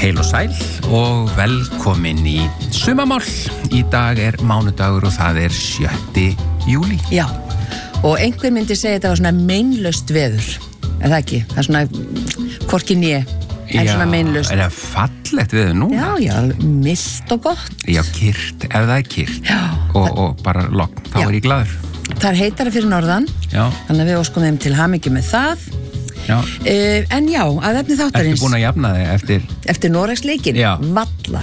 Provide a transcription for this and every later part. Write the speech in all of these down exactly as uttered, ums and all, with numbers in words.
Heil og sæl og velkomin í Sumamál. Í dag er mánudagur og það er sjötti júlí. Já, og einhver myndi segja þetta var svona meinlaust veður. Er það ekki? Það er svona hvorki né, en svona meinlaust. Já, er það fallegt veður núna? Já, já, milt og gott. Já, kyrrt, ef það er kyrrt. Já. Og, og bara logn, þá Já. er ég glaður. Það er heitara fyrir norðan, Já. þannig að við óskum þeim til hamingju með það. Já. Uh, en já, að efni þáttarins. Ertu búin að jafna þig eftir... Eftir Noregsleikinn? Já. Valla.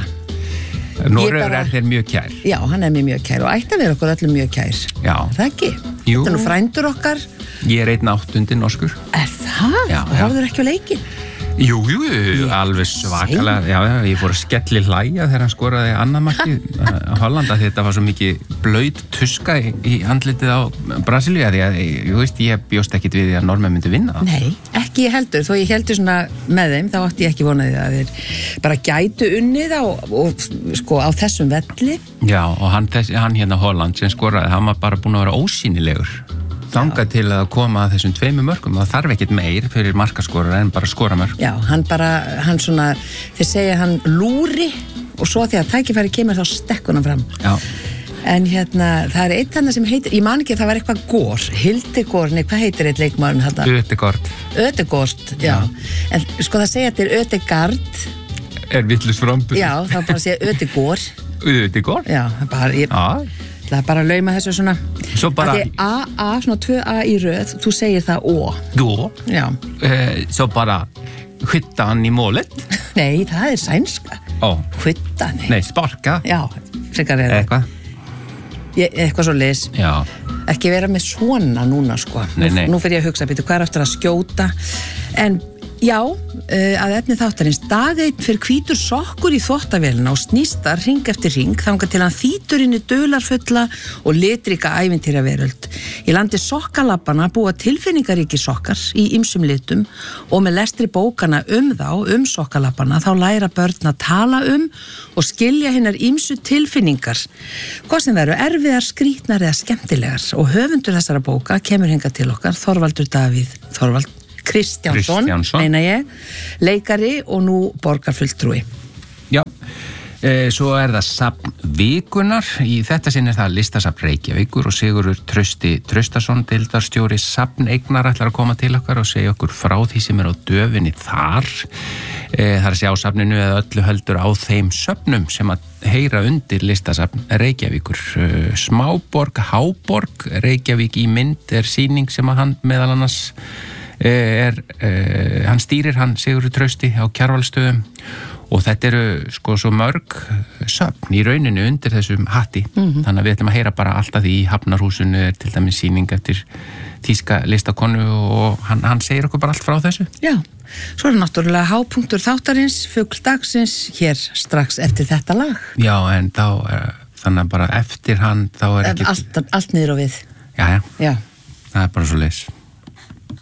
Noregur bara- er þér mjög kær. Já, hann er mér mjög kær og ætti að vera okkur öllum mjög kær. Já. Er það ekki? Jú. Þetta er nú frændur okkar. Ég er einn áttundi norskur. Er það? Já, og já. horfður ekki á leikinn? Jú, jú, jú, alveg svakalega. Já, já, ég fór að skelli hlæja þegar hann skoraði annað markið á Hollanda því þetta var svo mikið blauð tuska í, í andlitið á Brasilíu því að, ég veist, ég bjóst ekkit við því að normenn myndi vinna það. Nei, ekki ég heldur, þó ég heldur svona með þeim, þá átti ég ekki vonaði að þeir bara gætu unnið á, og sko á þessum velli. Já, og hann, þessi, hann hérna Holland sem skoraði, hann var bara búin að vera ósýnilegur. Þangað til að koma að þessum tveimur mörkum, það þarf ekkit meir fyrir markaskorara en bara skora mörk. Já, hann bara, hann svona, þeir segja hann lúri og svo þegar tækifæri kemur þá stekkur hann fram. Já. En hérna, það er eitt hann sem heitir, ég man ekki að það var eitthvað gór, Hildegór, nei, hvað heitir eitt leikmaðurinn þetta? Ödegård. Ödegård, já. já. En sko það segja þetta er Ödegard. Er vitlaus frambur. Já, þá bara segja Ödegór. Ödegård? Já, bara, ég... Já. Það er bara að lauma þessu svona. Svo bara... Það er A, A, svona tvö A í röð, þú segir það Ó. Då. Já. Eh, svo bara skytta hann í målet. Nei, það er sænska. Ó. Skytta, nei. Nei, sparka. Já, frekar er það. Eitthvað. Ég, eitthvað svo leis. Já. Ekki vera með svona núna, sko. Nei, nei. Nú, nú fyrir ég að hugsa, býtu, hvað er eftir að skjóta? En... Já, uh, að efni þáttarins dag einn fyrir hvítur sokkur í þvottavélina og snýstar ring eftir ring þangað til hann þýtur inn í dularfulla og litrika ævintýraveröld. Í landi sokkalabbana búa tilfinningaríki sokkar í ýmsum litum og með lestri bókana um þá, um sokkalabbana, þá læra börn að tala um og skilja hinnar ýmsu tilfinningar. Hvað sem veru erfiðar, skrítnar eða skemmtilegar og höfundur þessara bóka kemur hingað til okkar, Þorvaldur Davíð Þorvald Kristjánsson, Kristjánsson. meina ég, leikari og nú borgarfulltrúi. Já, e, svo er það safn vikunar. Í þetta sinn er það listasafn Reykjavíkur og Sigurður Trausti Traustason, deildarstjóri safneignar, ætlar að koma til okkar og segja okkur frá því sem er á döfinni þar. E, það er að sjá safninu eða öllu heldur á þeim söfnum sem að heyra undir listasafn Reykjavíkur. E, Smáborg, Háborg, Reykjavík í mynd er sýning sem að hann meðal annars er, uh, hann stýrir hann Sigurður Trausti á Kjarvalsstöðum og þetta eru sko svo mörg söfn í rauninu undir þessum hatti. Mm-hmm. Þannig að við ætlum að heyra bara alltaf því í Hafnarhúsinu er til dæmis sýning eftir þýska listakonu og hann, hann segir okkur bara allt frá þessu. Já, svo er náttúrulega hápunktur þáttarins, fugl dagsins hér strax eftir þetta lag. Já, en þá uh, þannig að bara eftir hann þá er ekki allt, allt niður á við. Já, já, Já. það er bara svo leis.